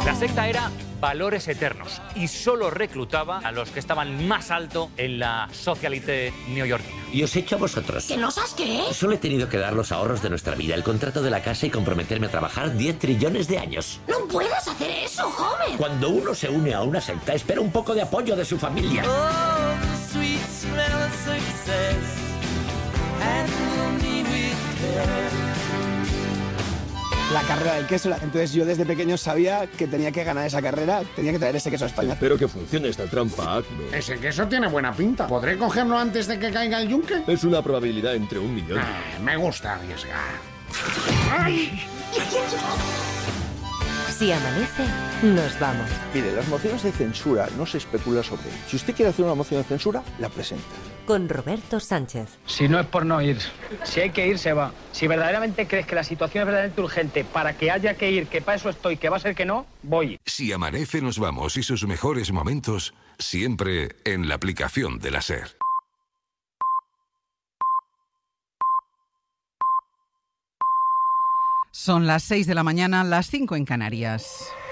La secta era Valores Eternos y solo reclutaba a los que estaban más alto en la socialité neoyorquina. ¿Y os he hecho a vosotros? ¿Que nos has qué? Solo he tenido que dar los ahorros de nuestra vida, el contrato de la casa y comprometerme a trabajar 10 trillones de años. No puedes hacer eso, Homer. Cuando uno se une a una secta, espera un poco de apoyo de su familia. La carrera del queso. Entonces yo desde pequeño sabía que tenía que ganar esa carrera, tenía que traer ese queso a España. Espero que funcione esta trampa, Acme. Ese queso tiene buena pinta. ¿Podré cogerlo antes de que caiga el yunque? Es una probabilidad entre 1 millón. Me gusta arriesgar. ¡Ay! Si amanece, nos vamos. Mire, las mociones de censura no se especula sobre ello. Si usted quiere hacer una moción de censura, la presenta. Con Roberto Sánchez. Si no es por no ir, si hay que ir, se va. Si verdaderamente crees que la situación es verdaderamente urgente para que haya que ir, que para eso estoy, que va a ser que no, voy. Si amanece, nos vamos y sus mejores momentos siempre en la aplicación de la SER. Son las 6 de la mañana, las 5 en Canarias.